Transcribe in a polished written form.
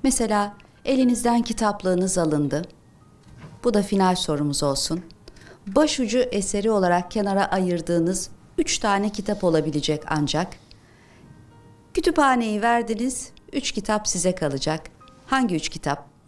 Mesela elinizden kitaplığınız alındı. Bu da final sorumuz olsun. Başucu eseri olarak kenara ayırdığınız 3 tane kitap olabilecek ancak. Kütüphaneyi verdiniz, 3 kitap size kalacak. Hangi 3 kitap?